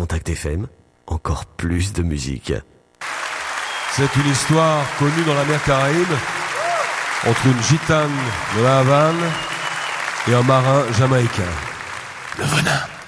Contact FM, encore plus de musique. C'est une histoire connue dans la mer Caraïbe entre une gitane de la Havane et un marin jamaïcain. Le venin.